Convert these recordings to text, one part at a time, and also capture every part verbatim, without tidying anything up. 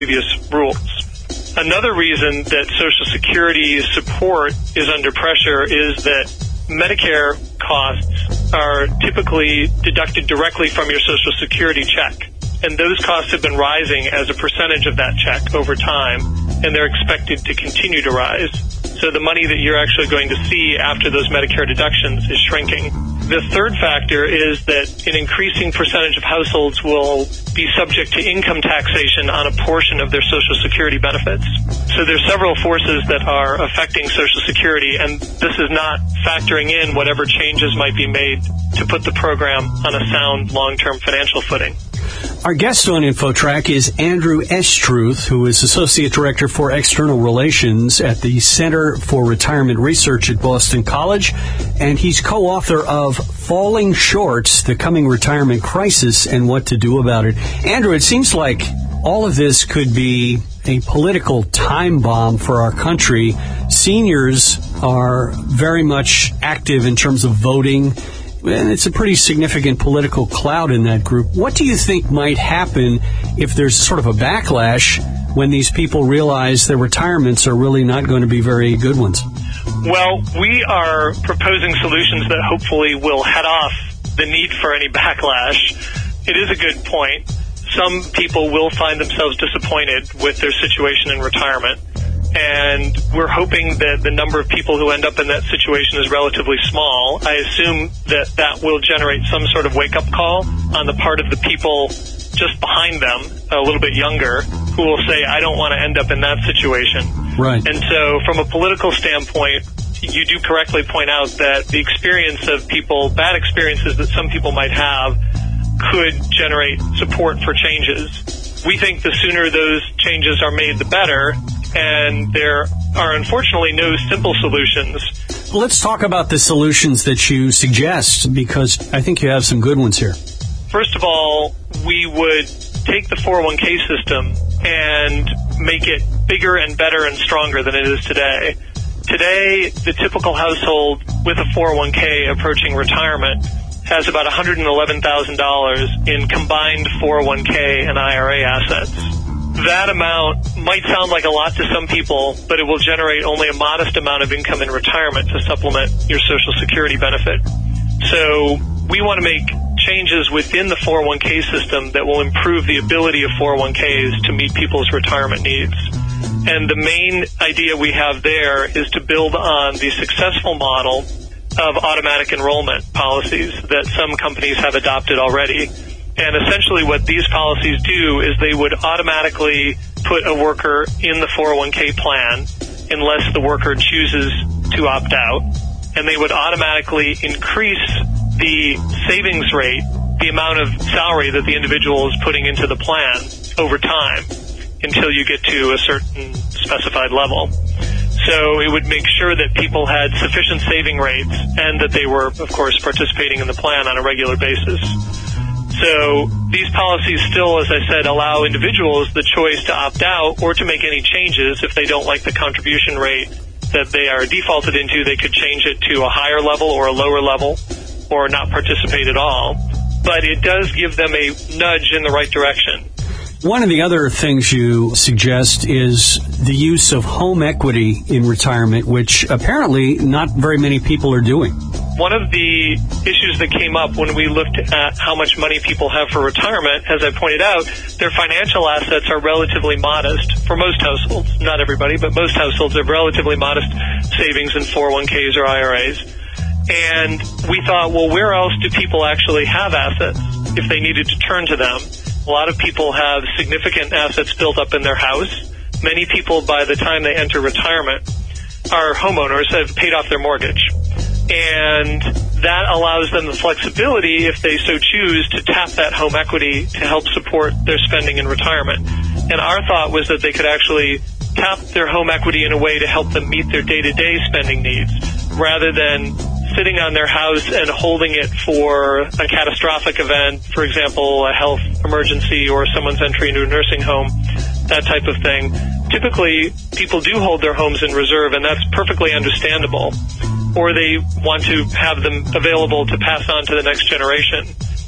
previous rules. Another reason that Social Security support is under pressure is that Medicare costs are typically deducted directly from your Social Security check. And those costs have been rising as a percentage of that check over time, and they're expected to continue to rise. So the money that you're actually going to see after those Medicare deductions is shrinking. The third factor is that an increasing percentage of households will be subject to income taxation on a portion of their Social Security benefits. So there's several forces that are affecting Social Security, and this is not factoring in whatever changes might be made to put the program on a sound long-term financial footing. Our guest on InfoTrack is Andrew Estruth, who is Associate Director for External Relations at the Center for Retirement Research at Boston College, and he's co-author of Falling Short, The Coming Retirement Crisis and What to Do About It. Andrew, it seems like all of this could be a political time bomb for our country. Seniors are very much active in terms of voting, and it's a pretty significant political cloud in that group. What do you think might happen if there's sort of a backlash when these people realize their retirements are really not going to be very good ones? Well, we are proposing solutions that hopefully will head off the need for any backlash. It is a good point. Some people will find themselves disappointed with their situation in retirement. And we're hoping that the number of people who end up in that situation is relatively small. I assume that that will generate some sort of wake-up call on the part of the people just behind them, a little bit younger, who will say, I don't want to end up in that situation. Right. And so from a political standpoint, you do correctly point out that the experience of people, bad experiences that some people might have, could generate support for changes. We think the sooner those changes are made, the better. And there are unfortunately no simple solutions. Let's talk about the solutions that you suggest, because I think you have some good ones here. First of all, we would take the four oh one k system and make it bigger and better and stronger than it is today. Today, the typical household with a four oh one k approaching retirement has about one hundred eleven thousand dollars in combined four oh one k and I R A assets. That amount might sound like a lot to some people, but it will generate only a modest amount of income in retirement to supplement your Social Security benefit. So we want to make changes within the four oh one k system that will improve the ability of four oh one k's to meet people's retirement needs. And the main idea we have there is to build on the successful model of automatic enrollment policies that some companies have adopted already. And essentially what these policies do is they would automatically put a worker in the four oh one k plan unless the worker chooses to opt out. And they would automatically increase the savings rate, the amount of salary that the individual is putting into the plan over time until you get to a certain specified level. So it would make sure that people had sufficient saving rates and that they were, of course, participating in the plan on a regular basis. So these policies still, as I said, allow individuals the choice to opt out or to make any changes. If they don't like the contribution rate that they are defaulted into, they could change it to a higher level or a lower level or not participate at all. But it does give them a nudge in the right direction. One of the other things you suggest is the use of home equity in retirement, which apparently not very many people are doing. One of the issues that came up when we looked at how much money people have for retirement, as I pointed out, their financial assets are relatively modest for most households. Not everybody, but most households have relatively modest savings in four oh one k's or I R A's. And we thought, well, where else do people actually have assets if they needed to turn to them? A lot of people have significant assets built up in their house. Many people, by the time they enter retirement, are homeowners, have paid off their mortgage. And that allows them the flexibility, if they so choose, to tap that home equity to help support their spending in retirement. And our thought was that they could actually tap their home equity in a way to help them meet their day-to-day spending needs, rather than sitting on their house and holding it for a catastrophic event, for example, a health emergency or someone's entry into a nursing home, that type of thing. Typically, people do hold their homes in reserve, and that's perfectly understandable. Or they want to have them available to pass on to the next generation.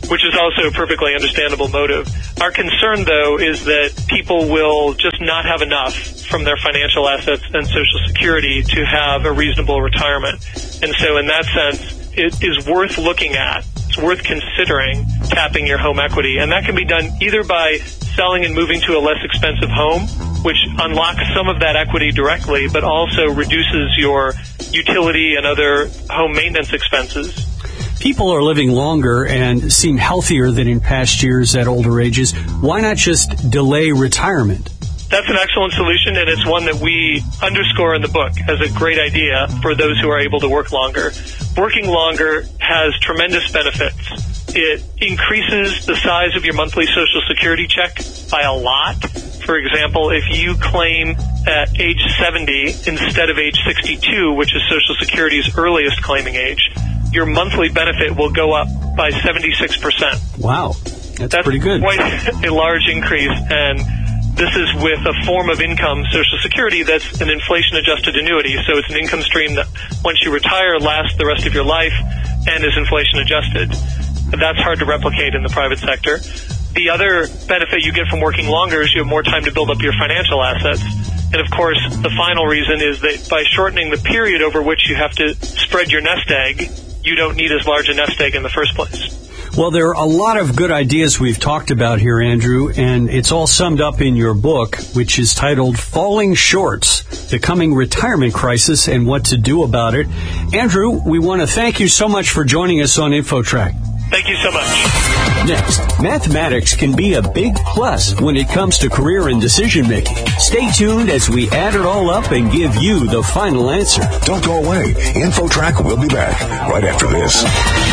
which is also a perfectly understandable motive. Our concern, though, is that people will just not have enough from their financial assets and Social Security to have a reasonable retirement. And so in that sense, it is worth looking at. It's worth considering tapping your home equity. And that can be done either by selling and moving to a less expensive home, which unlocks some of that equity directly, but also reduces your utility and other home maintenance expenses. People are living longer and seem healthier than in past years at older ages. Why not just delay retirement? That's an excellent solution, and it's one that we underscore in the book as a great idea for those who are able to work longer. Working longer has tremendous benefits. It increases the size of your monthly Social Security check by a lot. For example, if you claim at age seventy instead of age sixty-two, which is Social Security's earliest claiming age, your monthly benefit will go up by seventy-six percent. Wow, that's, that's pretty good. Quite a large increase, and this is with a form of income, Social Security, that's an inflation-adjusted annuity. So it's an income stream that, once you retire, lasts the rest of your life and is inflation-adjusted. That's hard to replicate in the private sector. The other benefit you get from working longer is you have more time to build up your financial assets. And, of course, the final reason is that by shortening the period over which you have to spread your nest egg, you don't need as large a nest egg in the first place. Well, there are a lot of good ideas we've talked about here, Andrew, and it's all summed up in your book, which is titled Falling Shorts, The Coming Retirement Crisis and What to Do About It. Andrew, we want to thank you so much for joining us on InfoTrack. Thank you so much. Next, mathematics can be a big plus when it comes to career and decision-making. Stay tuned as we add it all up and give you the final answer. Don't go away. InfoTrack will be back right after this.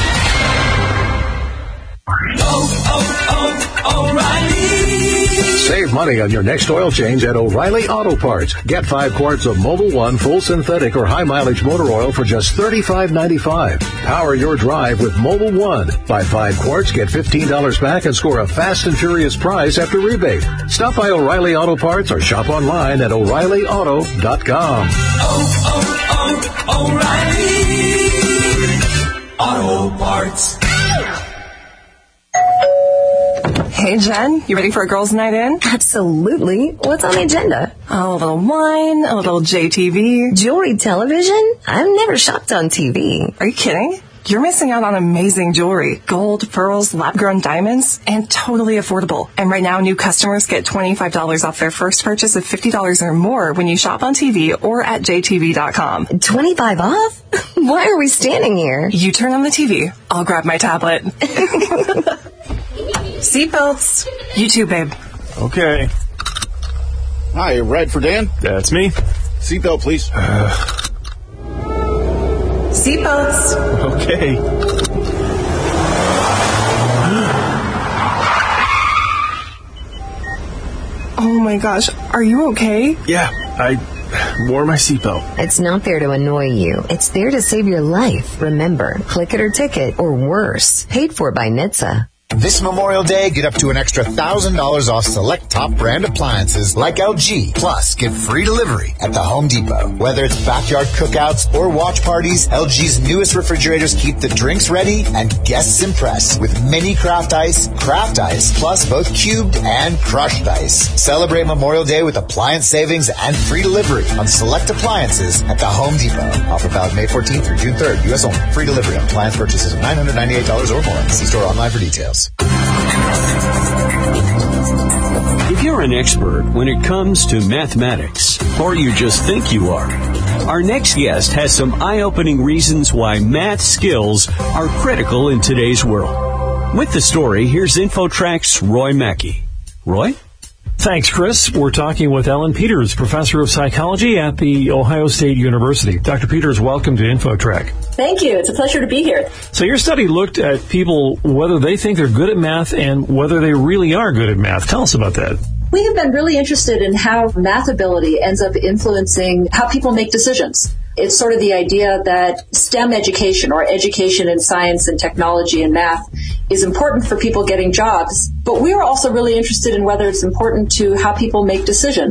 Oh, oh, O'Reilly. Save money on your next oil change at O'Reilly Auto Parts. Get five quarts of Mobil One full synthetic or high mileage motor oil for just thirty-five ninety-five. Power your drive with Mobil One. Buy five quarts, get fifteen dollars back, and score a fast and furious prize after rebate. Stop by O'Reilly Auto Parts or shop online at O'Reilly Auto dot com. Oh, oh, oh, O'Reilly Auto Parts. Hey, Jen, you ready for a girls' night in? Absolutely. What's on the agenda? Oh, a little wine, a little J T V. Jewelry television? I've never shopped on T V. Are you kidding? You're missing out on amazing jewelry. Gold, pearls, lab-grown diamonds, and totally affordable. And right now, new customers get twenty-five dollars off their first purchase of fifty dollars or more when you shop on T V or at J T V dot com. twenty-five off? Why are we standing here? You turn on the T V. I'll grab my tablet. Seatbelts. You too, babe. Okay. Hi, ride for Dan? That's me. Seatbelt, please. Uh. Seatbelts. Okay. Oh my gosh, are you okay? Yeah, I wore my seatbelt. It's not there to annoy you. It's there to save your life. Remember, click it or ticket, or worse. Paid for by N H T S A. This Memorial Day, get up to an extra one thousand dollars off select top brand appliances like L G. Plus, get free delivery at the Home Depot. Whether it's backyard cookouts or watch parties, L G's newest refrigerators keep the drinks ready and guests impressed with mini craft ice, craft ice, plus both cubed and crushed ice. Celebrate Memorial Day with appliance savings and free delivery on select appliances at the Home Depot. Offer valid May fourteenth through June third. U S only. Free delivery on appliance purchases of nine hundred ninety-eight dollars or more. See store online for details. If you're an expert when it comes to mathematics, or you just think you are, our next guest has some eye-opening reasons why math skills are critical in today's world. With the story, here's InfoTrack's Roy Mackey. Roy? Thanks, Chris. We're talking with Ellen Peters, professor of psychology at The Ohio State University. Doctor Peters, welcome to InfoTrack. Thank you. It's a pleasure to be here. So your study looked at people, whether they think they're good at math and whether they really are good at math. Tell us about that. We have been really interested in how math ability ends up influencing how people make decisions. It's sort of the idea that STEM education, or education in science and technology and math, is important for people getting jobs. But we are also really interested in whether it's important to how people make decisions.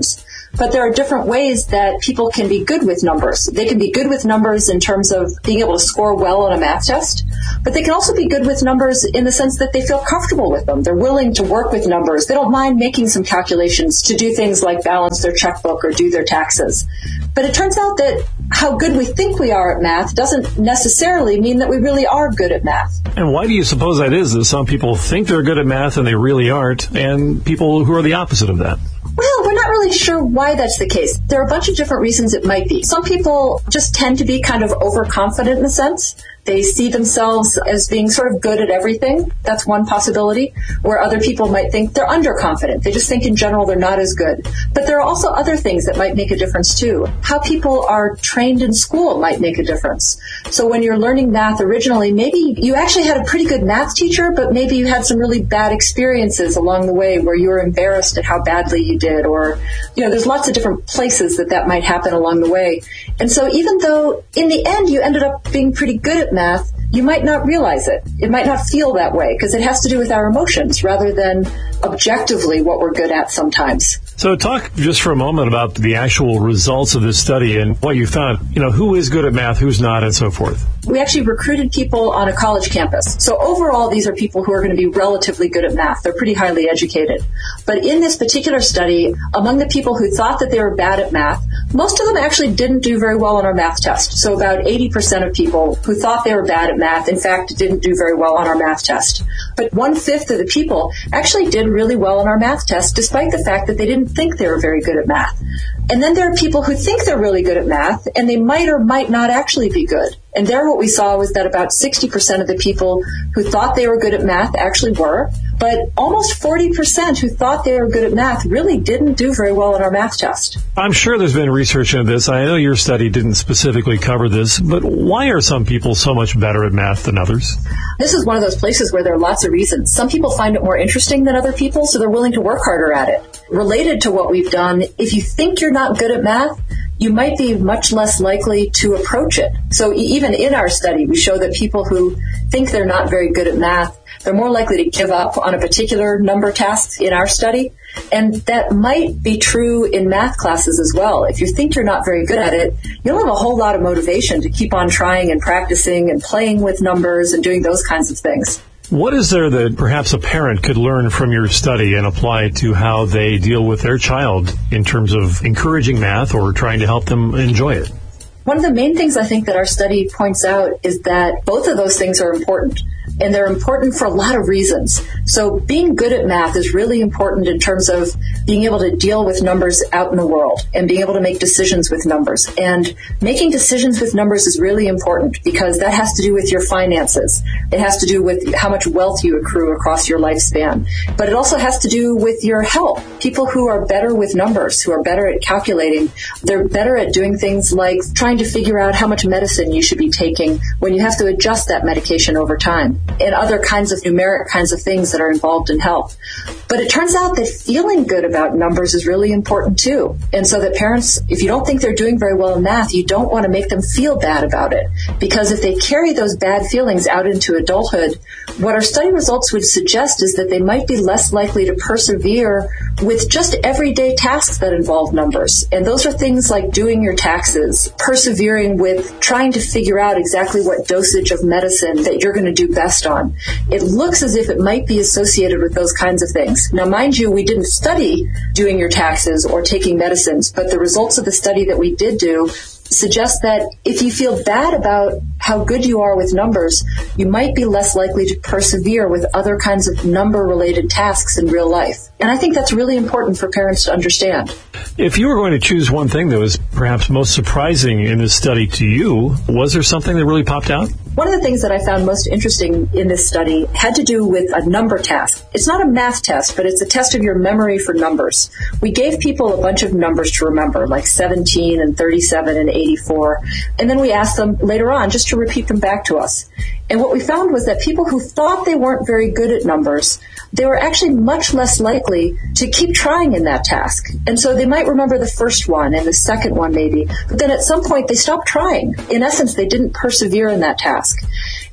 But there are different ways that people can be good with numbers. They can be good with numbers in terms of being able to score well on a math test, but they can also be good with numbers in the sense that they feel comfortable with them. They're willing to work with numbers. They don't mind making some calculations to do things like balance their checkbook or do their taxes. But it turns out that how good we think we are at math doesn't necessarily mean that we really are good at math. And why do you suppose that is, that some people think they're good at math and they really aren't, and people who are the opposite of that? Well, we're not really sure why that's the case. There are a bunch of different reasons it might be. Some people just tend to be kind of overconfident in a sense. They see themselves as being sort of good at everything. That's one possibility. Where other people might think they're underconfident. They just think in general they're not as good. But there are also other things that might make a difference too. How people are trained in school might make a difference. So when you're learning math originally, maybe you actually had a pretty good math teacher, but maybe you had some really bad experiences along the way where you were embarrassed at how badly you did. Or, you know, there's lots of different places that that might happen along the way. And so even though in the end you ended up being pretty good at math, you might not realize it. It might not feel that way because it has to do with our emotions rather than objectively what we're good at sometimes. So talk just for a moment about the actual results of this study and what you found. You know, who is good at math, who's not, and so forth. We actually recruited people on a college campus. So overall, these are people who are going to be relatively good at math. They're pretty highly educated. But in this particular study, among the people who thought that they were bad at math, most of them actually didn't do very well on our math test. So about eighty percent of people who thought they were bad at math, in fact, didn't do very well on our math test. But one-fifth of the people actually did really well on our math test, despite the fact that they didn't think they were very good at math. And then there are people who think they're really good at math, and they might or might not actually be good. And there what we saw was that about sixty percent of the people who thought they were good at math actually were, but almost forty percent who thought they were good at math really didn't do very well on our math test. I'm sure there's been research into this. I know your study didn't specifically cover this, but why are some people so much better at math than others? This is one of those places where there are lots of reasons. Some people find it more interesting than other people, so they're willing to work harder at it. Related to what we've done, if you think you're not good at math, you might be much less likely to approach it. So even in our study, we show that people who think they're not very good at math, they're more likely to give up on a particular number task in our study. And that might be true in math classes as well. If you think you're not very good at it, you don't have a whole lot of motivation to keep on trying and practicing and playing with numbers and doing those kinds of things. What is there that perhaps a parent could learn from your study and apply to how they deal with their child in terms of encouraging math or trying to help them enjoy it? One of the main things I think that our study points out is that both of those things are important. And they're important for a lot of reasons. So being good at math is really important in terms of being able to deal with numbers out in the world and being able to make decisions with numbers. And making decisions with numbers is really important because that has to do with your finances. It has to do with how much wealth you accrue across your lifespan. But it also has to do with your health. People who are better with numbers, who are better at calculating, they're better at doing things like trying to figure out how much medicine you should be taking when you have to adjust that medication over time, and other kinds of numeric kinds of things that are involved in health. But it turns out that feeling good about numbers is really important too. And so that parents, if you don't think they're doing very well in math, you don't want to make them feel bad about it. Because if they carry those bad feelings out into adulthood, what our study results would suggest is that they might be less likely to persevere with just everyday tasks that involve numbers. And those are things like doing your taxes, persevering with trying to figure out exactly what dosage of medicine that you're going to do best on. It looks as if it might be associated with those kinds of things. Now, mind you, we didn't study doing your taxes or taking medicines, but the results of the study that we did do suggest that if you feel bad about how good you are with numbers, you might be less likely to persevere with other kinds of number-related tasks in real life. And I think that's really important for parents to understand. If you were going to choose one thing that was perhaps most surprising in this study to you, was there something that really popped out? One of the things that I found most interesting in this study had to do with a number task. It's not a math test, but it's a test of your memory for numbers. We gave people a bunch of numbers to remember, like seventeen and thirty-seven and eighty-four, and then we asked them later on just to repeat them back to us. And what we found was that people who thought they weren't very good at numbers, they were actually much less likely to keep trying in that task. And so they might remember the first one and the second one maybe, but then at some point they stopped trying. In essence, they didn't persevere in that task.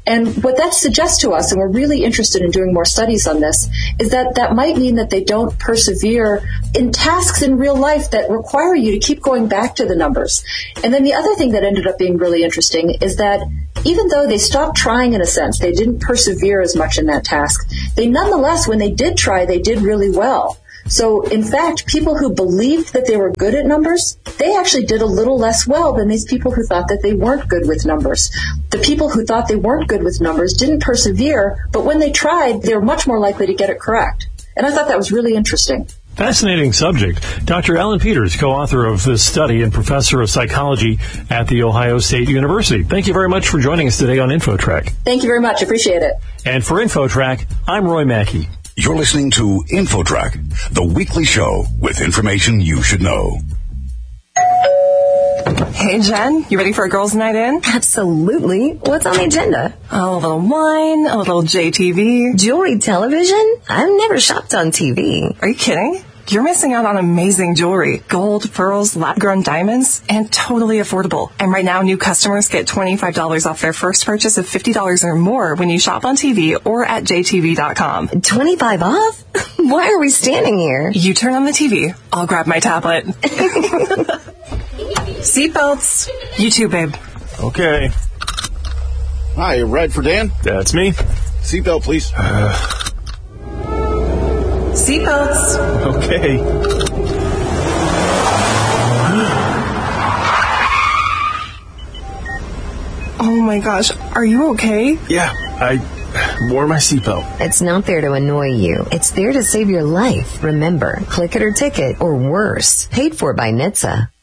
And what that suggests to us, and we're really interested in doing more studies on this, is that that might mean that they don't persevere in tasks in real life that require you to keep going back to the numbers. And then the other thing that ended up being really interesting is that even though they stopped trying in a sense, they didn't persevere as much in that task, they nonetheless, when they did try, they did really well. So, in fact, people who believed that they were good at numbers, they actually did a little less well than these people who thought that they weren't good with numbers. The people who thought they weren't good with numbers didn't persevere, but when they tried, they were much more likely to get it correct. And I thought that was really interesting. Fascinating subject. Doctor Ellen Peters, co-author of this study and professor of psychology at The Ohio State University. Thank you very much for joining us today on InfoTrack. Thank you very much. Appreciate it. And for InfoTrack, I'm Roy Mackey. You're listening to InfoTrack, the weekly show with information you should know. Hey, Jen, you ready for a girls' night in? Absolutely. What's on the agenda? Oh, a little wine, a little J T V. Jewelry television? I've never shopped on T V. Are you kidding? You're missing out on amazing jewelry. Gold, pearls, lab-grown diamonds, and totally affordable. And right now, new customers get twenty-five dollars off their first purchase of fifty dollars or more when you shop on T V or at J T V dot com. twenty-five off? Why are we standing here? You turn on the T V. I'll grab my tablet. Seatbelts. You too, babe. Okay. Hi, Red for Dan? That's me. Seatbelt, please. Uh, Seatbelts. okay. Oh my gosh, are you okay? Yeah, I wore my seatbelt. It's not there to annoy you. It's there to save your life. Remember, click it or ticket, or worse, paid for by N H T S A.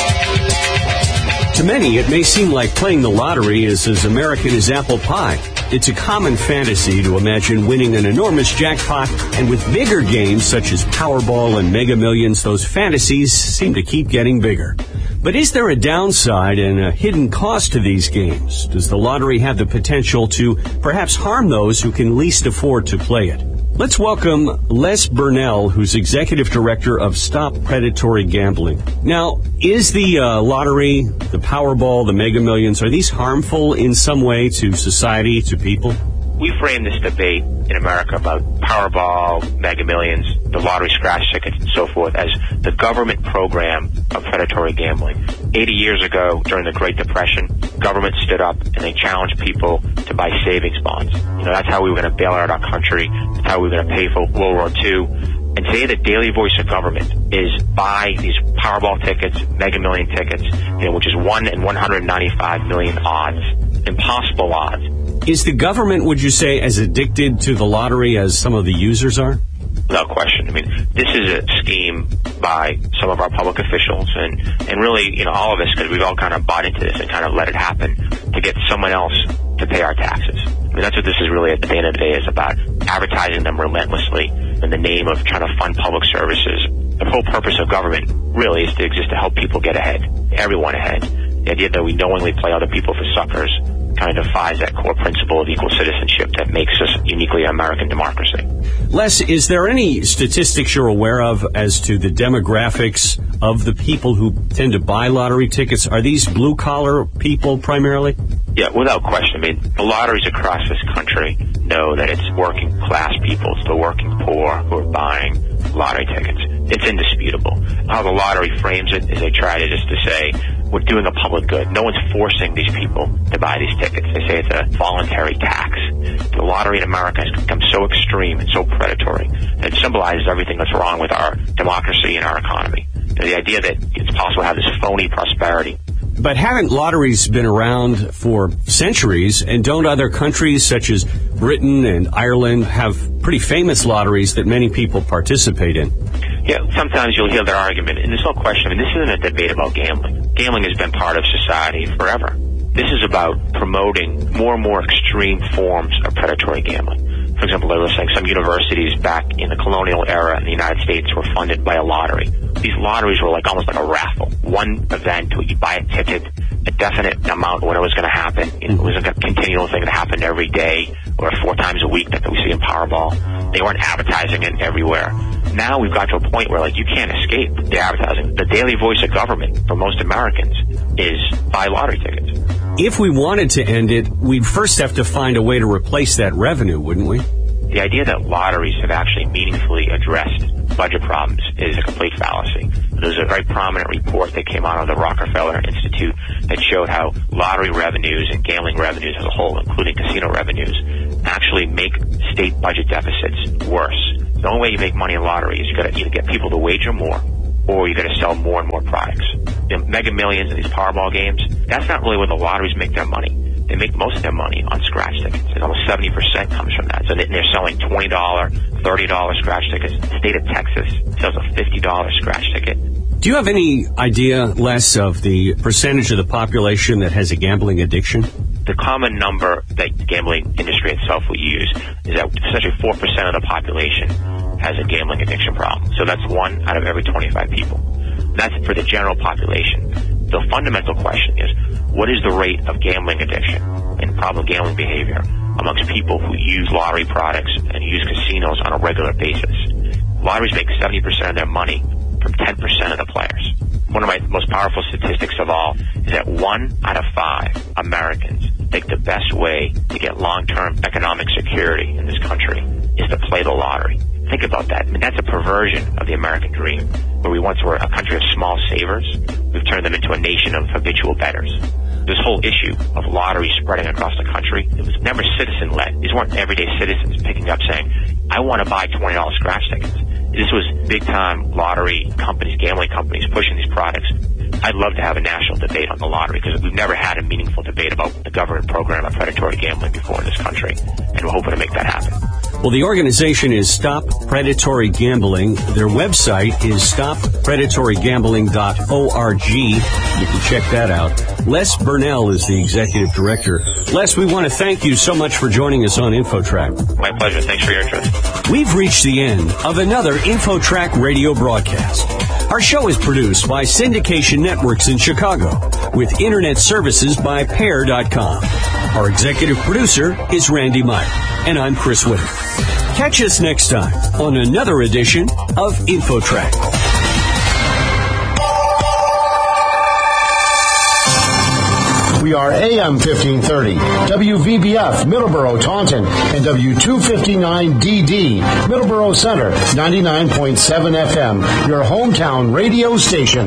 To many, it may seem like playing the lottery is as American as apple pie. It's a common fantasy to imagine winning an enormous jackpot, and with bigger games such as Powerball and Mega Millions, those fantasies seem to keep getting bigger. But is there a downside and a hidden cost to these games? Does the lottery have the potential to perhaps harm those who can least afford to play it? Let's welcome Les Burnell, who's Executive Director of Stop Predatory Gambling. Now, is the uh, lottery, the Powerball, the Mega Millions, are these harmful in some way to society, to people? We frame this debate in America about Powerball, Mega Millions, the lottery scratch tickets, and so forth as the government program of predatory gambling. eighty years ago, during the Great Depression, government stood up and they challenged people to buy savings bonds. You know, that's how we were going to bail out our country. That's how we were going to pay for World War Two. And today, the daily voice of government is buy these Powerball tickets, Mega Million tickets, you know, which is one in one hundred ninety-five million odds, impossible odds. Is the government, would you say, as addicted to the lottery as some of the users are? Without question. I mean, this is a scheme by some of our public officials and, and really, you know, all of us, because we've all kind of bought into this and kind of let it happen to get someone else to pay our taxes. I mean, that's what this is really, at the end of the day, is about, advertising them relentlessly in the name of trying to fund public services. The whole purpose of government really is to exist to help people get ahead, everyone ahead. The idea that we knowingly play other people for suckers kind of defies that core principle of equal citizenship that makes us uniquely an American democracy. Les, is there any statistics you're aware of as to the demographics of the people who tend to buy lottery tickets? Are these blue-collar people primarily? Yeah, without question. I mean, the lotteries across this country know that it's working-class people, it's the working poor who are buying lottery tickets. It's indisputable. How the lottery frames it is they try to just to say, we're doing a public good. No one's forcing these people to buy these tickets. They say it's a voluntary tax. The lottery in America has become so extreme and so predatory that it symbolizes everything that's wrong with our democracy and our economy. You know, the idea that it's possible to have this phony prosperity. But haven't lotteries been around for centuries, and don't other countries such as Britain and Ireland have pretty famous lotteries that many people participate in? Yeah, sometimes you'll hear that argument, and there's no question. I mean, this isn't a debate about gambling. Gambling has been part of society forever. This is about promoting more and more extreme forms of predatory gambling. For example, I was saying some universities back in the colonial era in the United States were funded by a lottery. These lotteries were like almost like a raffle. One event where you buy a ticket, a definite amount when it was going to happen. It wasn't a continual thing that happened every day or four times a week that we see in Powerball. They weren't advertising it everywhere. Now we've got to a point where like you can't escape the advertising. The daily voice of government for most Americans is buy lottery tickets. if we wanted to end it, we'd first have to find a way to replace that revenue, wouldn't we? The idea that lotteries have actually meaningfully addressed budget problems is a complete fallacy. There's a very prominent report that came out of the Rockefeller Institute that showed how lottery revenues and gambling revenues as a whole, including casino revenues, actually make state budget deficits worse. The only way you make money in lottery is you got to either get people to wager more, or you got to sell more and more products. The Mega Millions and these Powerball games, that's not really where the lotteries make their money. They make most of their money on scratch tickets, and almost seventy percent comes from that. So they're selling twenty dollars, thirty dollars scratch tickets. The state of Texas sells a fifty dollars scratch ticket. Do you have any idea, Les, of the percentage of the population that has a gambling addiction? The common number that the gambling industry itself will use is that essentially four percent of the population has a gambling addiction problem. So that's one out of every twenty-five people. That's for the general population. The fundamental question is, what is the rate of gambling addiction and problem gambling behavior amongst people who use lottery products and use casinos on a regular basis? Lotteries make seventy percent of their money from ten percent of the players. One of my most powerful statistics of all is that one out of five Americans think the best way to get long-term economic security in this country is to play the lottery. Think about that. I mean, that's a perversion of the American dream, where we once were a country of small savers. We've turned them into a nation of habitual bettors. This whole issue of lottery spreading across the country, it was never citizen-led. These weren't everyday citizens picking up saying, I want to buy twenty dollars scratch tickets. This was big-time lottery companies, gambling companies pushing these products. I'd love to have a national debate on the lottery, because we've never had a meaningful debate about the government program of predatory gambling before in this country, and we're hoping to make that happen. Well, the organization is Stop Predatory Gambling. Their website is stop predatory gambling dot org. You can check that out. Les Burnell is the executive director. Les, we want to thank you so much for joining us on InfoTrack. My pleasure. Thanks for your interest. We've reached the end of another InfoTrack radio broadcast. Our show is produced by Syndication Networks in Chicago, with internet services by pair dot com. Our executive producer is Randy Meyer, and I'm Chris Whittaker. Catch us next time on another edition of InfoTrack. We are A M fifteen thirty, W V B F, Middleborough, Taunton, and W two fifty-nine D D, Middleborough Center, ninety-nine point seven F M, your hometown radio station.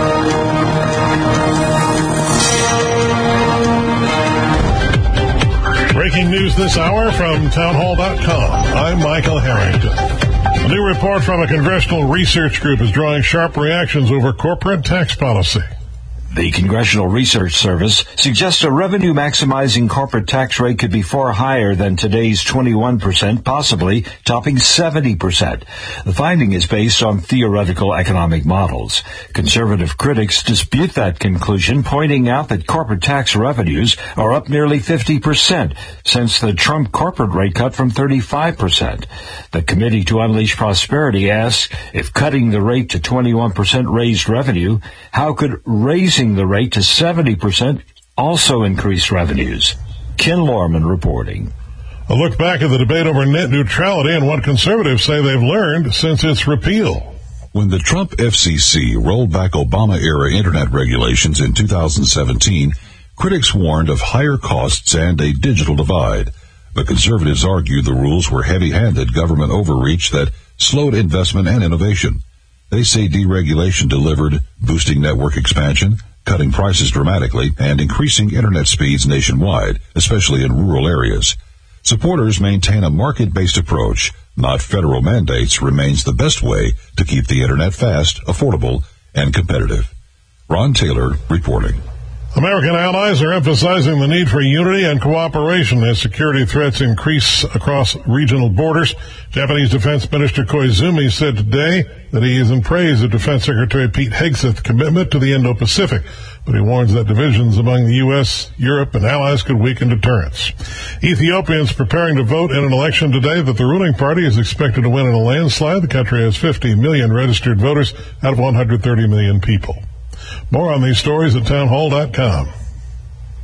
Breaking news this hour from townhall dot com. I'm Michael Harrington. A new report from a congressional research group is drawing sharp reactions over corporate tax policy. The Congressional Research Service suggests a revenue-maximizing corporate tax rate could be far higher than today's twenty-one percent, possibly topping seventy percent. The finding is based on theoretical economic models. Conservative critics dispute that conclusion, pointing out that corporate tax revenues are up nearly fifty percent since the Trump corporate rate cut from thirty-five percent. The Committee to Unleash Prosperity asks, if cutting the rate to twenty-one percent raised revenue, how could raising the rate to seventy percent also increase revenues? Ken Lorman reporting. A look back at the debate over net neutrality and what conservatives say they've learned since its repeal. When the Trump F C C rolled back Obama-era internet regulations in two thousand seventeen, critics warned of higher costs and a digital divide. But conservatives argued the rules were heavy-handed government overreach that slowed investment and innovation. They say deregulation delivered boosting network expansion, cutting prices dramatically, and increasing internet speeds nationwide, especially in rural areas. Supporters maintain a market-based approach, not federal mandates, remains the best way to keep the internet fast, affordable, and competitive. Ron Taylor reporting. American allies are emphasizing the need for unity and cooperation as security threats increase across regional borders. Japanese Defense Minister Koizumi said today that he is in praise of Defense Secretary Pete Hegseth's commitment to the Indo-Pacific, but he warns that divisions among the U S, Europe, and allies could weaken deterrence. Ethiopians preparing to vote in an election today that the ruling party is expected to win in a landslide. The country has fifty million registered voters out of one hundred thirty million people. More on these stories at townhall dot com.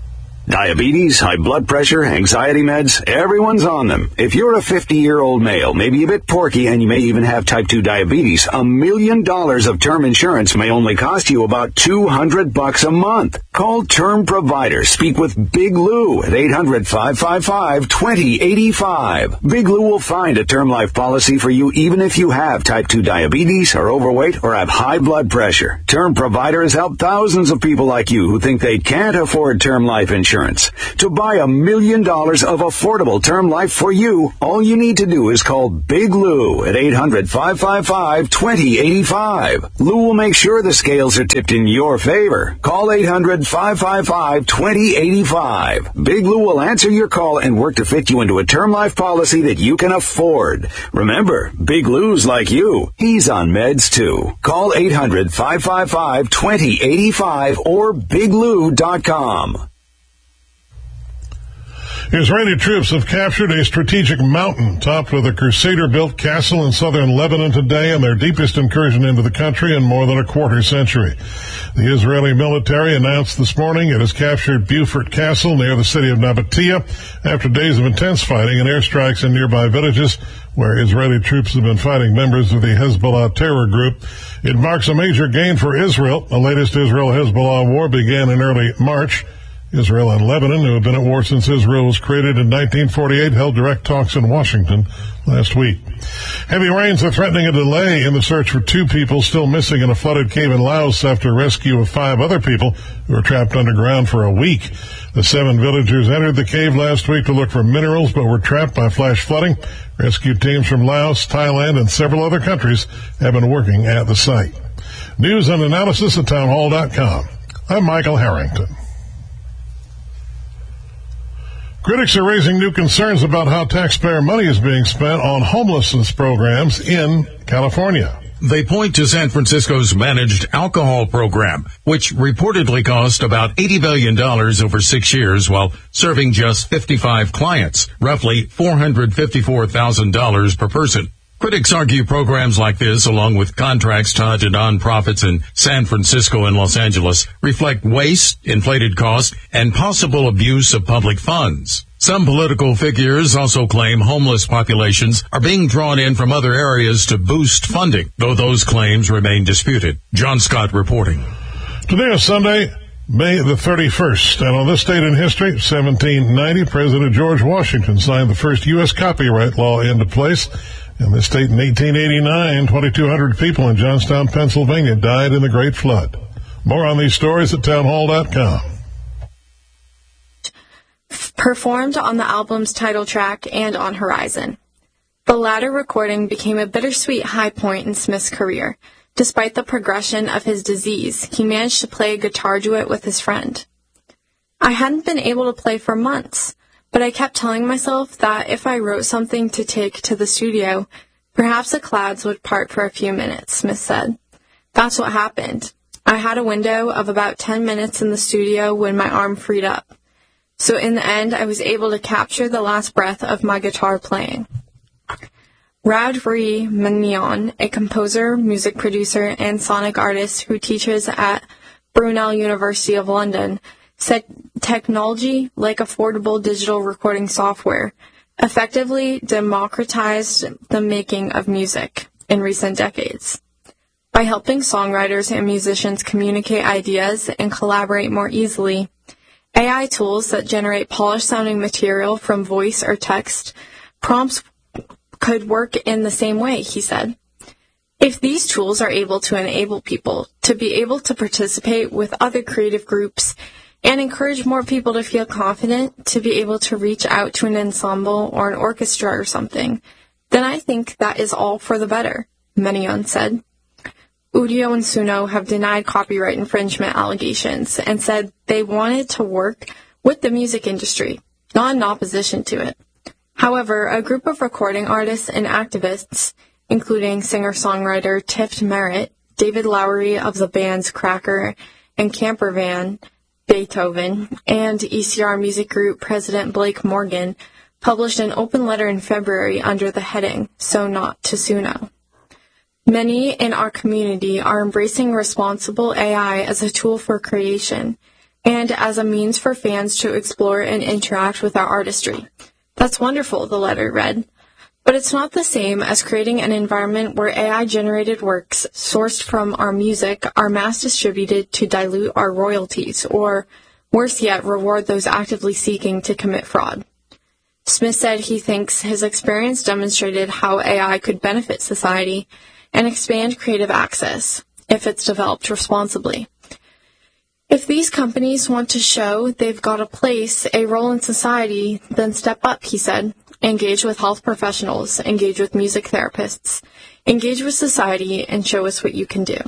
Diabetes, high blood pressure, anxiety meds, everyone's on them. If you're a fifty-year-old male, maybe a bit porky, and you may even have type two diabetes, a million dollars of term insurance may only cost you about two hundred bucks a month. Call Term Provider. Speak with Big Lou at eight hundred, five five five, two zero eight five. Big Lou will find a term life policy for you even if you have type two diabetes, are overweight, or have high blood pressure. Term Provider has helped thousands of people like you who think they can't afford term life insurance. To buy a million dollars of affordable term life for you, all you need to do is call Big Lou at eight hundred, five five five, two zero eight five. Lou will make sure the scales are tipped in your favor. Call eight hundred, five five five, two zero eight five. Big Lou will answer your call and work to fit you into a term life policy that you can afford. Remember, Big Lou's like you. He's on meds too. Call eight hundred, five five five, two zero eight five or big lou dot com. Israeli troops have captured a strategic mountain topped with a Crusader-built castle in southern Lebanon today in their deepest incursion into the country in more than a quarter century. The Israeli military announced this morning it has captured Beaufort Castle near the city of Nabatea after days of intense fighting and airstrikes in nearby villages where Israeli troops have been fighting members of the Hezbollah terror group. It marks a major gain for Israel. The latest Israel-Hezbollah war began in early March. Israel and Lebanon, who have been at war since Israel was created in nineteen forty-eight, held direct talks in Washington last week. Heavy rains are threatening a delay in the search for two people still missing in a flooded cave in Laos after rescue of five other people who were trapped underground for a week. The seven villagers entered the cave last week to look for minerals but were trapped by flash flooding. Rescue teams from Laos, Thailand, and several other countries have been working at the site. News and analysis at town hall dot com. I'm Michael Harrington. Critics are raising new concerns about how taxpayer money is being spent on homelessness programs in California. They point to San Francisco's managed alcohol program, which reportedly cost about eighty billion dollars over six years while serving just fifty-five clients, roughly four hundred fifty-four thousand dollars per person. Critics argue programs like this, along with contracts tied to nonprofits in San Francisco and Los Angeles, reflect waste, inflated costs, and possible abuse of public funds. Some political figures also claim homeless populations are being drawn in from other areas to boost funding, though those claims remain disputed. John Scott reporting. Today is Sunday, May the thirty-first, and on this date in history, seventeen ninety, President George Washington signed the first U S copyright law into place. In this state in eighteen eighty-nine, twenty-two hundred people in Johnstown, Pennsylvania died in the Great Flood. More on these stories at town hall dot com. Performed on the album's title track and on Horizon. The latter recording became a bittersweet high point in Smith's career. Despite the progression of his disease, he managed to play a guitar duet with his friend. I hadn't been able to play for months, but I kept telling myself that if I wrote something to take to the studio, perhaps the clouds would part for a few minutes, Smith said. That's what happened. I had a window of about ten minutes in the studio when my arm freed up. So in the end, I was able to capture the last breath of my guitar playing. Raudri Magnon, a composer, music producer, and sonic artist who teaches at Brunel University of London, said technology, like affordable digital recording software, effectively democratized the making of music in recent decades. By helping songwriters and musicians communicate ideas and collaborate more easily, A I tools that generate polished-sounding material from voice or text prompts could work in the same way, he said. If these tools are able to enable people to be able to participate with other creative groups and encourage more people to feel confident to be able to reach out to an ensemble or an orchestra or something, then I think that is all for the better, Magnon said. Udio and Suno have denied copyright infringement allegations and said they wanted to work with the music industry, not in opposition to it. However, a group of recording artists and activists, including singer-songwriter Tiff Merritt, David Lowery of the bands Cracker and Camper Van, Beethoven, and E C R Music Group President Blake Morgan, published an open letter in February under the heading, So Not to Suno. Many in our community are embracing responsible A I as a tool for creation, and as a means for fans to explore and interact with our artistry. That's wonderful, the letter read. But it's not the same as creating an environment where A I-generated works sourced from our music are mass distributed to dilute our royalties, or, worse yet, reward those actively seeking to commit fraud. Smith said he thinks his experience demonstrated how A I could benefit society and expand creative access, if it's developed responsibly. If these companies want to show they've got a place, a role in society, then step up, he said. Engage with health professionals, engage with music therapists, engage with society, and show us what you can do.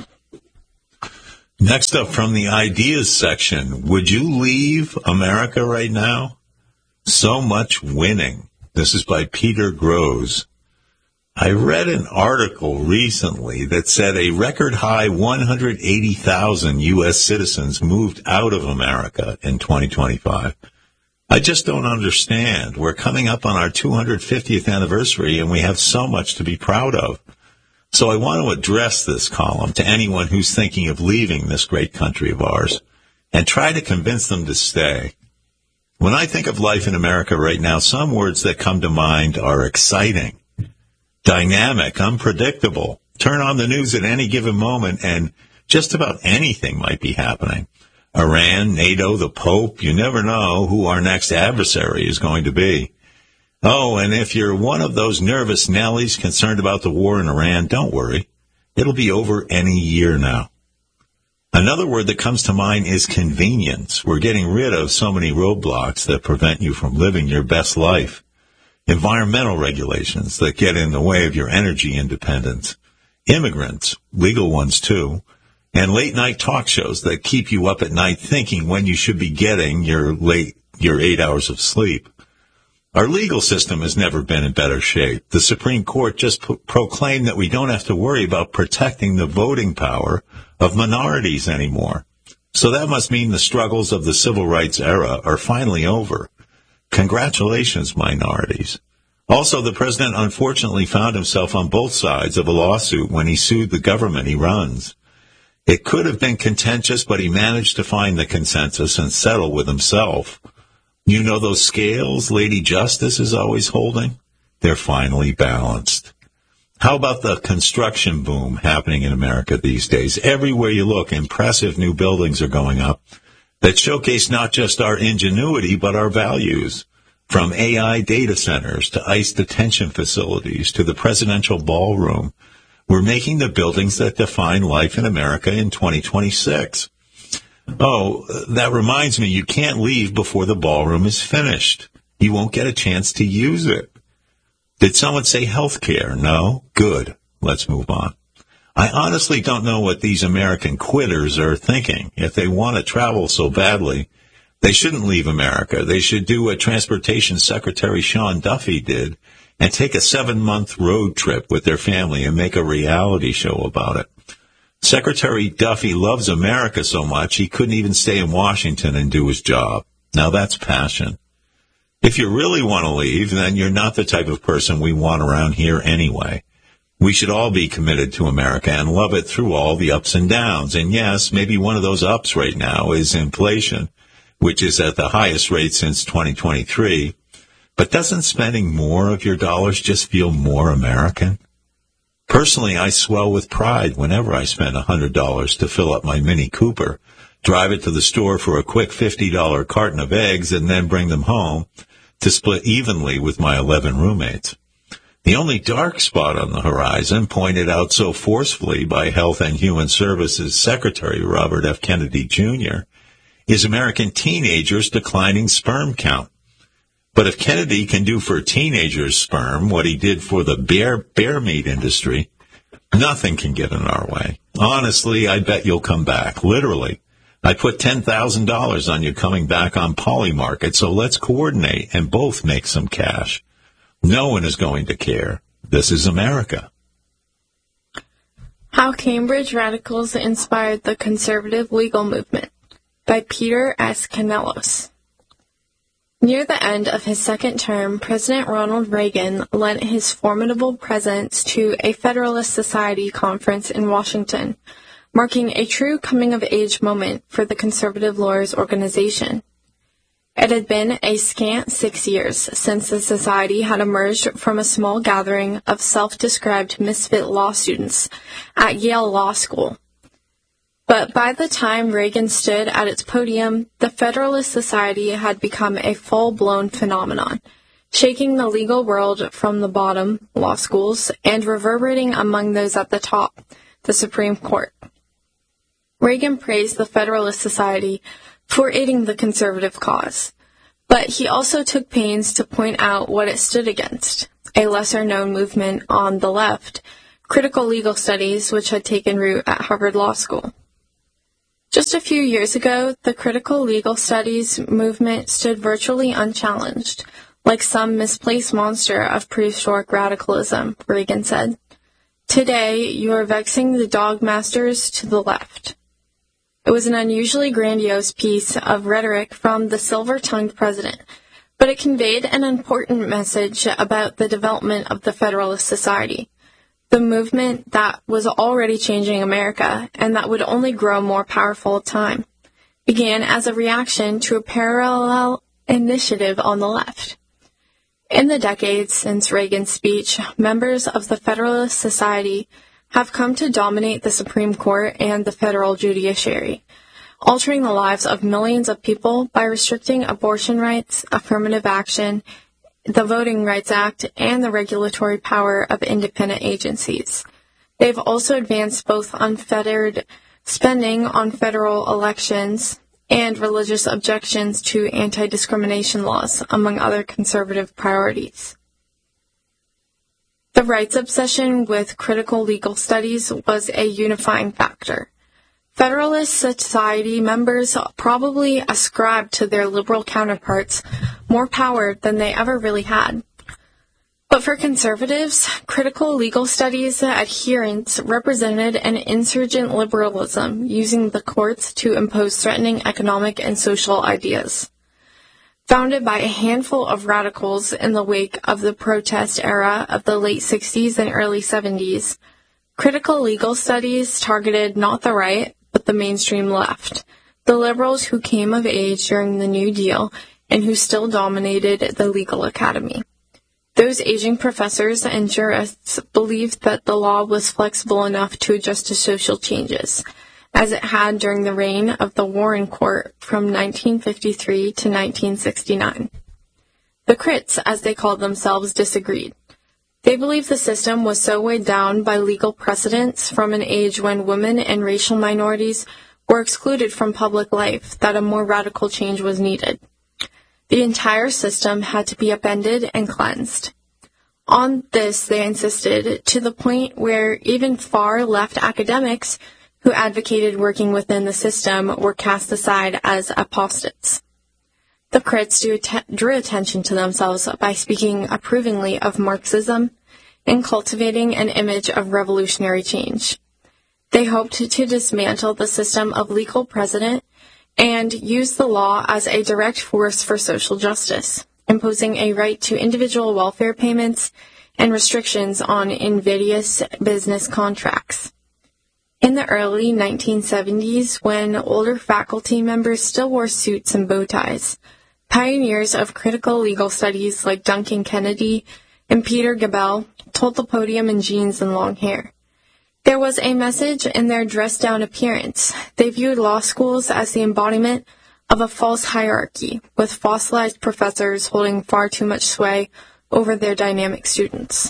Next up from the ideas section, would you leave America right now? So much winning. This is by Peter Grosz. I read an article recently that said a record high one hundred eighty thousand U S citizens moved out of America in twenty twenty-five. I just don't understand. We're coming up on our two hundred fiftieth anniversary, and we have so much to be proud of. So I want to address this column to anyone who's thinking of leaving this great country of ours and try to convince them to stay. When I think of life in America right now, some words that come to mind are exciting, dynamic, unpredictable. Turn on the news at any given moment, and just about anything might be happening. Iran, NATO, the Pope, you never know who our next adversary is going to be. Oh, and if you're one of those nervous Nellies concerned about the war in Iran, don't worry. It'll be over any year now. Another word that comes to mind is convenience. We're getting rid of so many roadblocks that prevent you from living your best life. Environmental regulations that get in the way of your energy independence. Immigrants, legal ones too. And late-night talk shows that keep you up at night thinking when you should be getting your late, your eight hours of sleep. Our legal system has never been in better shape. The Supreme Court just pro- proclaimed that we don't have to worry about protecting the voting power of minorities anymore. So that must mean the struggles of the civil rights era are finally over. Congratulations, minorities. Also, the president unfortunately found himself on both sides of a lawsuit when he sued the government he runs. It could have been contentious, but he managed to find the consensus and settle with himself. You know those scales Lady Justice is always holding? They're finally balanced. How about the construction boom happening in America these days? Everywhere you look, impressive new buildings are going up that showcase not just our ingenuity, but our values. From A I data centers to ICE detention facilities to the presidential ballroom. We're making the buildings that define life in America in twenty twenty-six. Oh, that reminds me, you can't leave before the ballroom is finished. You won't get a chance to use it. Did someone say health care? No? Good. Let's move on. I honestly don't know what these American quitters are thinking. If they want to travel so badly, they shouldn't leave America. They should do what Transportation Secretary Sean Duffy did and take a seven-month road trip with their family and make a reality show about it. Secretary Duffy loves America so much he couldn't even stay in Washington and do his job. Now that's passion. If you really want to leave, then you're not the type of person we want around here anyway. We should all be committed to America and love it through all the ups and downs. And yes, maybe one of those ups right now is inflation, which is at the highest rate since twenty twenty-three. But doesn't spending more of your dollars just feel more American? Personally, I swell with pride whenever I spend one hundred dollars to fill up my Mini Cooper, drive it to the store for a quick fifty dollars carton of eggs, and then bring them home to split evenly with my eleven roommates. The only dark spot on the horizon, pointed out so forcefully by Health and Human Services Secretary Robert F. Kennedy Junior, is American teenagers' declining sperm count. But if Kennedy can do for teenagers' sperm what he did for the bear, bear meat industry, nothing can get in our way. Honestly, I bet you'll come back. Literally. I put ten thousand dollars on you coming back on Polymarket, so let's coordinate and both make some cash. No one is going to care. This is America. How Cambridge Radicals Inspired the Conservative Legal Movement by Peter S. Canellos. Near the end of his second term, President Ronald Reagan lent his formidable presence to a Federalist Society conference in Washington, marking a true coming-of-age moment for the conservative lawyers organization. It had been a scant six years since the society had emerged from a small gathering of self-described misfit law students at Yale Law School. But by the time Reagan stood at its podium, the Federalist Society had become a full-blown phenomenon, shaking the legal world from the bottom, law schools, and reverberating among those at the top, the Supreme Court. Reagan praised the Federalist Society for aiding the conservative cause, but he also took pains to point out what it stood against, a lesser-known movement on the left, critical legal studies, which had taken root at Harvard Law School. Just a few years ago, the critical legal studies movement stood virtually unchallenged, like some misplaced monster of prehistoric radicalism, Reagan said. Today, you are vexing the dog masters to the left. It was an unusually grandiose piece of rhetoric from the silver-tongued president, but it conveyed an important message about the development of the Federalist Society, the movement that was already changing America and that would only grow more powerful with time, began as a reaction to a parallel initiative on the left. In the decades since Reagan's speech, members of the Federalist Society have come to dominate the Supreme Court and the federal judiciary, altering the lives of millions of people by restricting abortion rights, affirmative action, the Voting Rights Act, and the regulatory power of independent agencies. They've also advanced both unfettered spending on federal elections and religious objections to anti-discrimination laws, among other conservative priorities. The rights obsession with critical legal studies was a unifying factor. Federalist Society members probably ascribed to their liberal counterparts more power than they ever really had. But for conservatives, critical legal studies adherents represented an insurgent liberalism using the courts to impose threatening economic and social ideas. Founded by a handful of radicals in the wake of the protest era of the late sixties and early seventies, critical legal studies targeted not the right, but the mainstream left, the liberals who came of age during the New Deal and who still dominated the legal academy. Those aging professors and jurists believed that the law was flexible enough to adjust to social changes, as it had during the reign of the Warren Court from nineteen fifty-three to nineteen sixty-nine. The crits, as they called themselves, disagreed. They believed the system was so weighed down by legal precedents from an age when women and racial minorities were excluded from public life that a more radical change was needed. The entire system had to be upended and cleansed. On this, they insisted, to the point where even far-left academics who advocated working within the system were cast aside as apostates. The crits drew, att- drew attention to themselves by speaking approvingly of Marxism and cultivating an image of revolutionary change. They hoped to dismantle the system of legal precedent and use the law as a direct force for social justice, imposing a right to individual welfare payments and restrictions on invidious business contracts. In the early nineteen seventies, when older faculty members still wore suits and bow ties, pioneers of critical legal studies like Duncan Kennedy and Peter Gabel told the podium in jeans and long hair. There was a message in their dressed-down appearance. They viewed law schools as the embodiment of a false hierarchy, with fossilized professors holding far too much sway over their dynamic students.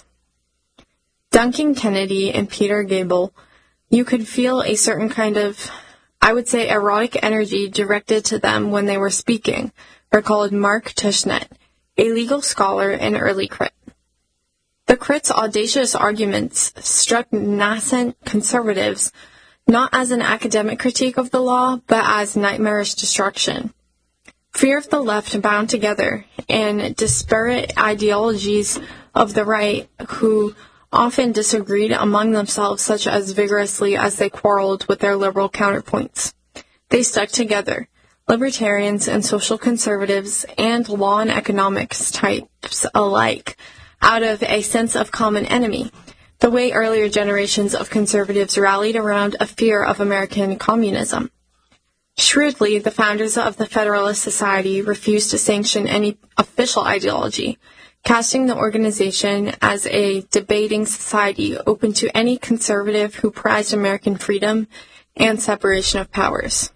Duncan Kennedy and Peter Gabel, you could feel a certain kind of, I would say, erotic energy directed to them when they were speaking, recalled Mark Tushnet, a legal scholar and early crit. The crits' audacious arguments struck nascent conservatives not as an academic critique of the law, but as nightmarish destruction. Fear of the left bound together, and disparate ideologies of the right, who often disagreed among themselves such as vigorously as they quarreled with their liberal counterpoints. They stuck together, libertarians and social conservatives and law and economics types alike, out of a sense of common enemy, the way earlier generations of conservatives rallied around a fear of American communism. Shrewdly, the founders of the Federalist Society refused to sanction any official ideology, casting the organization as a debating society open to any conservative who prized American freedom and separation of powers.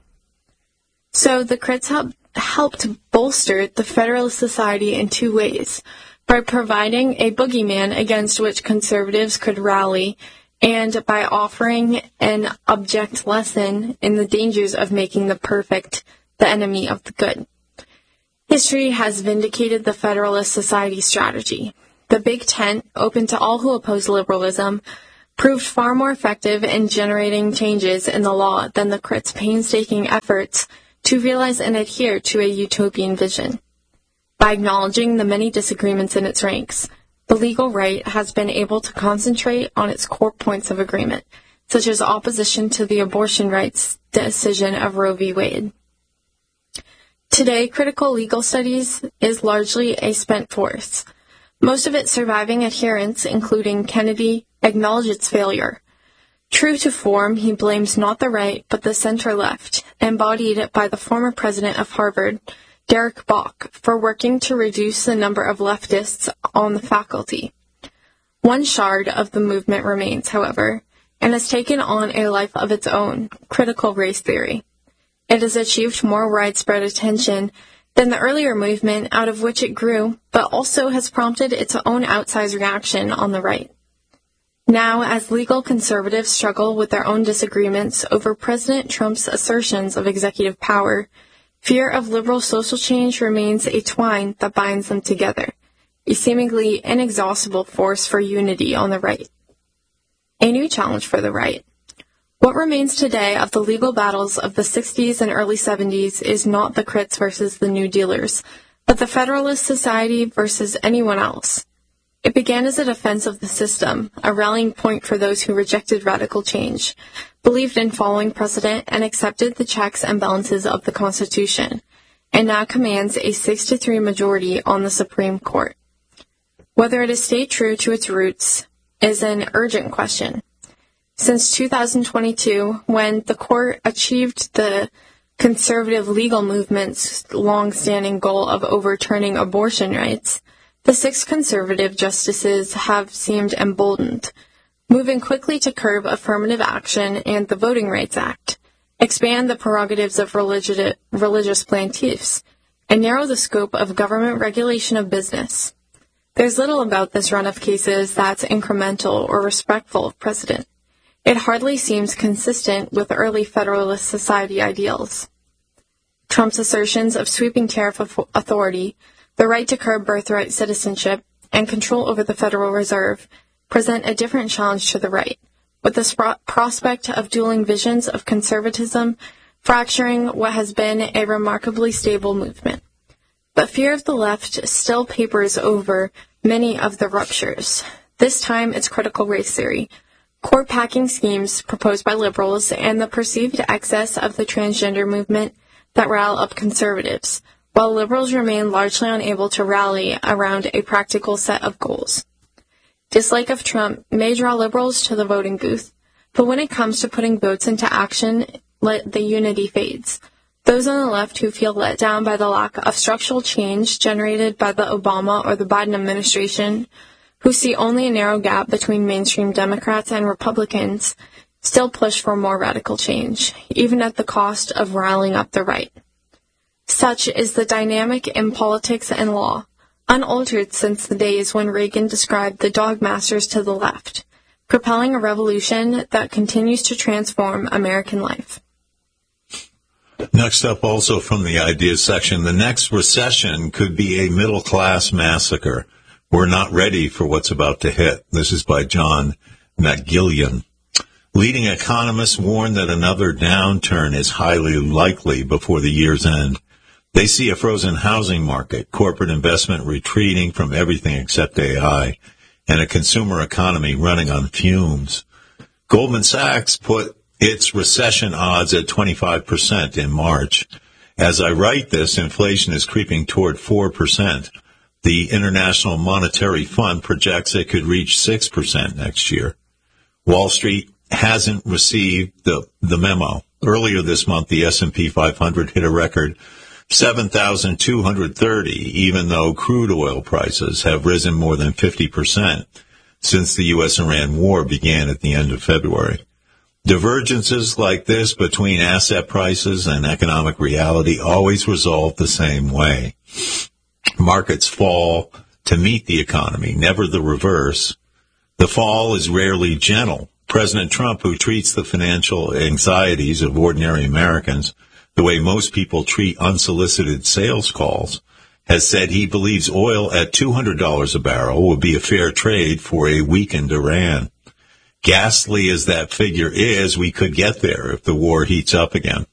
So the Crits help, helped bolster the Federalist Society in two ways, by providing a boogeyman against which conservatives could rally, and by offering an object lesson in the dangers of making the perfect the enemy of the good. History has vindicated the Federalist Society strategy. The Big Tent, open to all who oppose liberalism, proved far more effective in generating changes in the law than the Crits' painstaking efforts to realize and adhere to a utopian vision. By acknowledging the many disagreements in its ranks, the legal right has been able to concentrate on its core points of agreement, such as opposition to the abortion rights decision of Roe v. Wade. Today, critical legal studies is largely a spent force. Most of its surviving adherents, including Kennedy, acknowledge its failure. True to form, he blames not the right, but the center-left, embodied by the former president of Harvard, Derek Bok, for working to reduce the number of leftists on the faculty. One shard of the movement remains, however, and has taken on a life of its own, critical race theory. It has achieved more widespread attention than the earlier movement out of which it grew, but also has prompted its own outsized reaction on the right. Now, as legal conservatives struggle with their own disagreements over President Trump's assertions of executive power, fear of liberal social change remains a twine that binds them together, a seemingly inexhaustible force for unity on the right. A new challenge for the right. What remains today of the legal battles of the sixties and early seventies is not the Crits versus the New Dealers, but the Federalist Society versus anyone else. It began as a defense of the system, a rallying point for those who rejected radical change, believed in following precedent, and accepted the checks and balances of the Constitution, and now commands a six to three majority on the Supreme Court. Whether it has stayed true to its roots is an urgent question. Since two thousand twenty-two, when the court achieved the conservative legal movement's long-standing goal of overturning abortion rights, the six conservative justices have seemed emboldened, moving quickly to curb affirmative action and the Voting Rights Act, expand the prerogatives of religi- religious plaintiffs, and narrow the scope of government regulation of business. There's little about this run of cases that's incremental or respectful of precedent. It hardly seems consistent with early Federalist Society ideals. Trump's assertions of sweeping tariff authority, the right to curb birthright citizenship, and control over the Federal Reserve present a different challenge to the right, with the sp- prospect of dueling visions of conservatism fracturing what has been a remarkably stable movement. But fear of the left still papers over many of the ruptures. This time it's critical race theory, court-packing schemes proposed by liberals, and the perceived excess of the transgender movement that rile up conservatives, while liberals remain largely unable to rally around a practical set of goals. Dislike of Trump may draw liberals to the voting booth, but when it comes to putting votes into action, the unity fades. Those on the left who feel let down by the lack of structural change generated by the Obama or the Biden administration, who see only a narrow gap between mainstream Democrats and Republicans, still push for more radical change, even at the cost of riling up the right. Such is the dynamic in politics and law, unaltered since the days when Reagan described the dogmasters to the left, propelling a revolution that continues to transform American life. Next up, also from the ideas section, the next recession could be a middle-class massacre. We're not ready for what's about to hit. This is by John McGillian. Leading economists warn that another downturn is highly likely before the year's end. They see a frozen housing market, corporate investment retreating from everything except A I, and a consumer economy running on fumes. Goldman Sachs put its recession odds at twenty-five percent in March. As I write this, inflation is creeping toward four percent. The International Monetary Fund projects it could reach six percent next year. Wall Street hasn't received the, the memo. Earlier this month, the S and P five hundred hit a record seven thousand two hundred thirty, even though crude oil prices have risen more than fifty percent since the U S Iran war began at the end of February. Divergences like this between asset prices and economic reality always resolve the same way. Markets fall to meet the economy, never the reverse. The fall is rarely gentle. President Trump, who treats the financial anxieties of ordinary Americans the way most people treat unsolicited sales calls, has said he believes oil at two hundred dollars a barrel would be a fair trade for a weakened Iran. Ghastly as that figure is, we could get there if the war heats up again.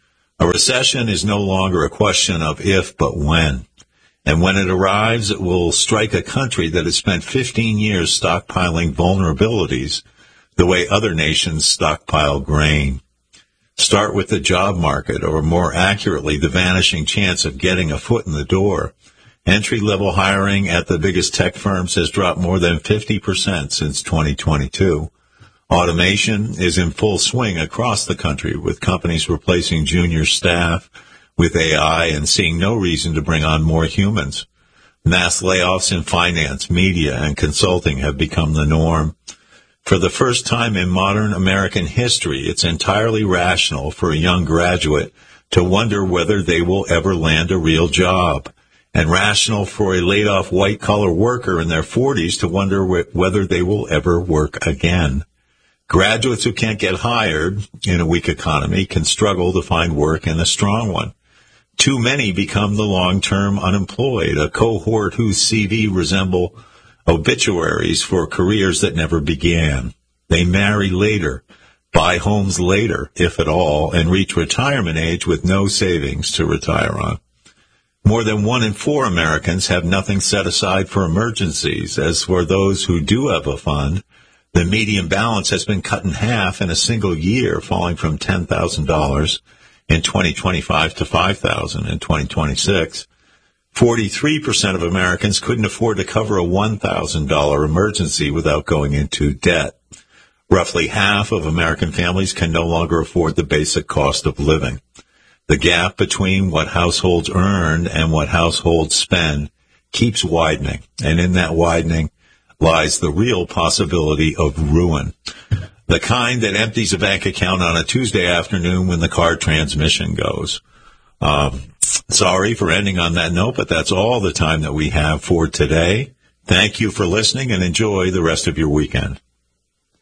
A recession is no longer a question of if, but when. And when it arrives, it will strike a country that has spent fifteen years stockpiling vulnerabilities the way other nations stockpile grain. Start with the job market, or more accurately, the vanishing chance of getting a foot in the door. Entry-level hiring at the biggest tech firms has dropped more than fifty percent since twenty twenty-two. Automation is in full swing across the country, with companies replacing junior staff with A I and seeing no reason to bring on more humans. Mass layoffs in finance, media, and consulting have become the norm. For the first time in modern American history, it's entirely rational for a young graduate to wonder whether they will ever land a real job, and rational for a laid-off white-collar worker in their forties to wonder wh- whether they will ever work again. Graduates who can't get hired in a weak economy can struggle to find work in a strong one. Too many become the long-term unemployed, a cohort whose C V resemble obituaries for careers that never began. They marry later, buy homes later, if at all, and reach retirement age with no savings to retire on. More than one in four Americans have nothing set aside for emergencies. As for those who do have a fund, the median balance has been cut in half in a single year, falling from ten thousand dollars in twenty twenty-five to five thousand dollars in twenty twenty-six. forty-three percent of Americans couldn't afford to cover a one thousand dollars emergency without going into debt. Roughly half of American families can no longer afford the basic cost of living. The gap between what households earn and what households spend keeps widening, and in that widening lies the real possibility of ruin. The kind that empties a bank account on a Tuesday afternoon when the car transmission goes. Um, sorry for ending on that note, but that's all the time that we have for today. Thank you for listening and enjoy the rest of your weekend.